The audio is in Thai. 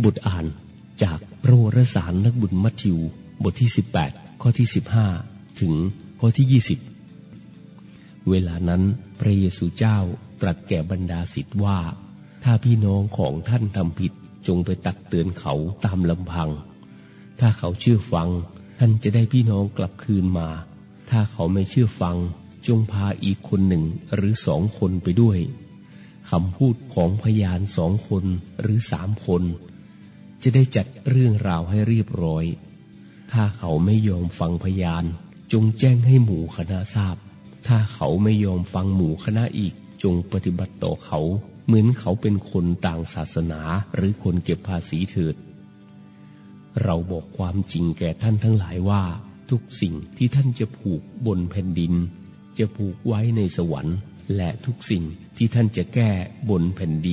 บทอ่านจากพระวรสารนักบุญมัทธิวบทที่18ข้อที่15ถึงข้อที่20เวลานั้นพระเยซูเจ้าตรัสแก่บรรดาศิษย์ว่าถ้าพี่น้องของท่านทำผิดจงไปตักเตือนเขาตามลำพังถ้าเขาเชื่อฟังท่านจะได้พี่น้องกลับคืนมาถ้าเขาไม่เชื่อฟังจงพาอีกคนหนึ่งหรือ2 คนไปด้วยคำพูดของพยาน2 คนหรือ3 คนจะได้จัดเรื่องราวให้เรียบร้อยถ้าเขาไม่ยอมฟังพยานจงแจ้งให้หมู่คณะทราบถ้าเขาไม่ยอมฟังหมู่คณะอีกจงปฏิบัติต่อเขาเหมือนเขาเป็นคนต่างศาสนาหรือคนเก็บภาษีเถิดเราบอกความจริงแก่ท่านทั้งหลายว่าทุกสิ่งที่ท่านจะผูกบนแผ่นดินจะผูกไว้ในสวรรค์และทุกสิ่งที่ท่านจะแก้บนแผ่นดิน